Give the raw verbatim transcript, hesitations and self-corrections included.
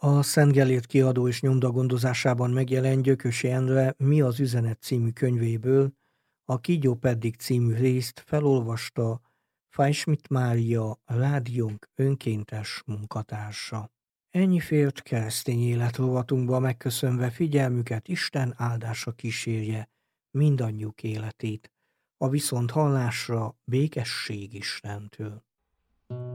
A Szent Gellért Kiadó és Nyomda gondozásában megjelent Gyökösi Endre Mi az üzenet című könyvéből a Kígyó Peddig című részt felolvasta Fajsmit Mária, rádiónk önkéntes munkatársa. Ennyi fért keresztény életrovatunkba, megköszönve figyelmüket, Isten áldása kísérje mindannyiuk életét. A viszonthallásra békesség Istentől.